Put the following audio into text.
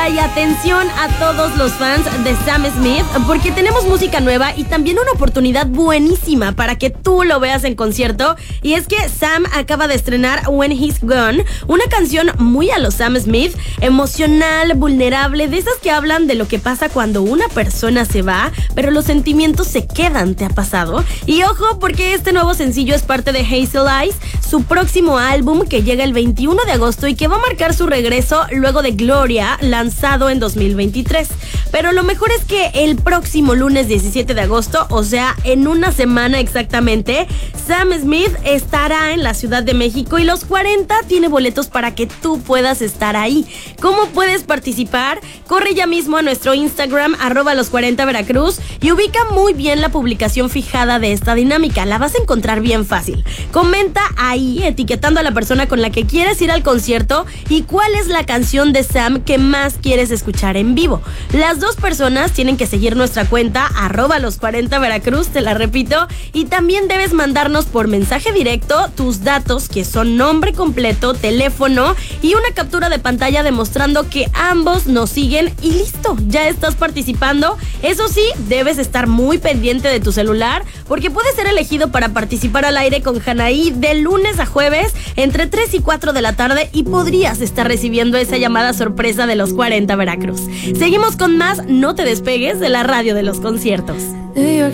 Y atención a todos los fans de Sam Smith, porque tenemos música nueva y también una oportunidad buenísima para que tú lo veas en concierto. Y es que Sam acaba de estrenar When He's Gone, una canción muy a los Sam Smith, emocional, vulnerable, de esas que hablan de lo que pasa cuando una persona se va, pero los sentimientos se quedan. ¿Te ha pasado? Y ojo, porque este nuevo sencillo es parte de Hazel Eyes, su próximo álbum que llega el 21 de agosto y que va a marcar su regreso luego de Gloria, lanzado en 2023. Pero lo mejor es que el próximo lunes 17 de agosto, o sea, en una semana exactamente, Sam Smith estará en la Ciudad de México y Los 40 tiene boletos para que tú puedas estar ahí. ¿Cómo puedes participar? Corre ya mismo a nuestro Instagram, @los40veracruz, y ubica muy bien la publicación fijada de esta dinámica. La vas a encontrar bien fácil. Comenta ahí, etiquetando a la persona con la que quieres ir al concierto y cuál es la canción de Sam que más quieres escuchar en vivo. Las dos personas tienen que seguir nuestra cuenta @los40veracruz, te la repito, y también debes mandarnos por mensaje directo tus datos, que son nombre completo, teléfono y una captura de pantalla demostrando que ambos nos siguen y listo, ya estás participando. Eso sí, debes estar muy pendiente de tu celular porque puedes ser elegido para participar al aire con Janaí de lunes a jueves entre 3 y 4 de la tarde y podrías estar recibiendo esa llamada sorpresa de Los 40 Veracruz. Seguimos con más, no te despegues de la radio de los conciertos.